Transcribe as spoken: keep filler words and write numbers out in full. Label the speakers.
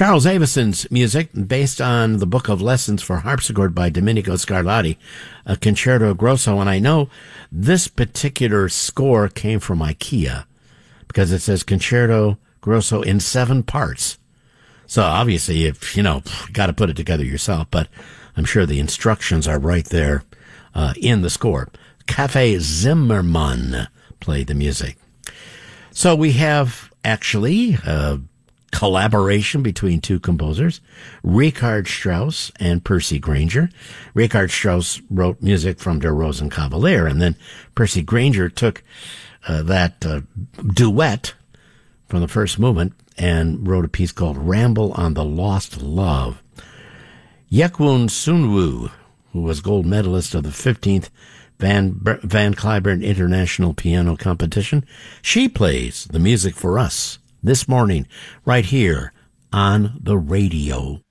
Speaker 1: Charles Avison's music, based on the Book of Lessons for Harpsichord by Domenico Scarlatti, a Concerto Grosso. And I know this particular score came from IKEA because it says Concerto Grosso in seven parts. So obviously, if you know, got to put it together yourself, but I'm sure the instructions are right there uh, in the score. Cafe Zimmermann played the music. So we have actually a collaboration between two composers, Richard Strauss and Percy Grainger. Richard Strauss wrote music from Der Rosenkavalier, and then Percy Grainger took uh, that uh, duet from the first movement and wrote a piece called Ramble on the Lost Love. Yekwun Sunwoo, who was gold medalist of the fifteenth Van, Van Cliburn International Piano Competition, she plays the music for us this morning right here on the radio.